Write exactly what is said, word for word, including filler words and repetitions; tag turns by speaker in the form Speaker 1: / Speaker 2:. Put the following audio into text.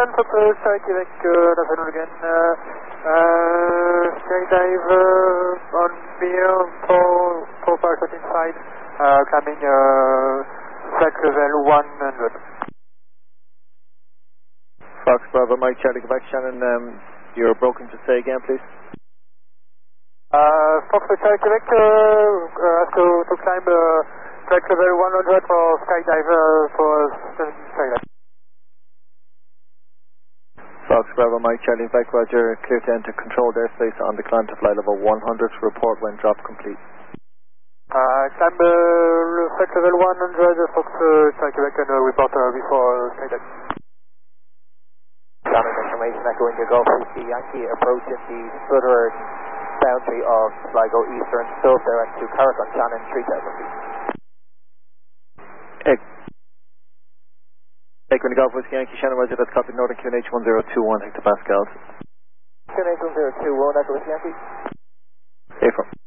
Speaker 1: Shannon, Fox Charlie Quebec, uh, afternoon again. Uh, uh, skydive uh, on Beer, four, four parachute inside, uh, climbing uh, flight level one hundred.
Speaker 2: Fox Bravo, Mike Charlie Quebec, Shannon, um, you're broken to say again, please.
Speaker 1: Uh, Fox Charlie Quebec, uh, uh, has to, to climb uh, flight level one hundred for skydive uh, for skydive.
Speaker 2: Fox Bravo, Mike Charlie Quebec, Roger, clear to enter controlled airspace on the climb to flight level one hundred, report when drop complete.
Speaker 1: Uh, climb uh, flight level one hundred, Fox uh, Charlie Quebec, and uh, report uh, before skydive.
Speaker 3: Shannon, information echoing your Golf Whiskey Yankee approaching the southern boundary of Sligo Eastern, still direct to Carrick on Shannon, three thousand feet.
Speaker 2: Hey. Echoing Golf Whiskey Yankee, Shannon, Roger, that's copied, Northern Q N H one zero two one hectopascals.
Speaker 3: Q N H one zero two one, Echo Whiskey Yankee.
Speaker 2: Affirm.